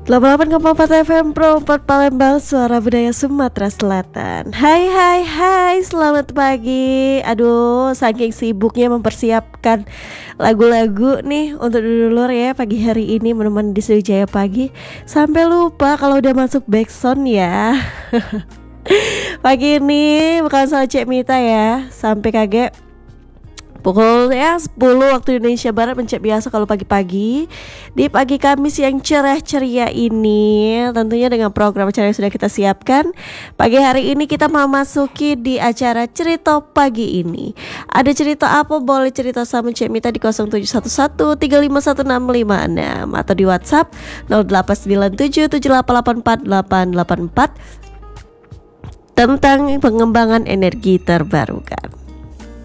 88,4 FM Pro 4 Palembang, suara budaya Sumatera Selatan. Hai hai hai, selamat pagi. Aduh, saking sibuknya mempersiapkan lagu-lagu nih untuk dulur ya pagi hari ini menemani di Sriwijaya Pagi, sampai lupa kalau udah masuk backsound ya. Pagi ini bukan sama Cek Mita ya, sampai kaget pukul 10 waktu Indonesia Barat mencet biasa kalau pagi-pagi di pagi Kamis yang cerah ceria ini, tentunya dengan program acara yang sudah kita siapkan. Pagi hari ini kita memasuki di acara cerita pagi ini. Ada cerita apa boleh cerita sama Cek Mita di 0711 3511656 atau di WhatsApp 089778848884 tentang pengembangan energi terbarukan.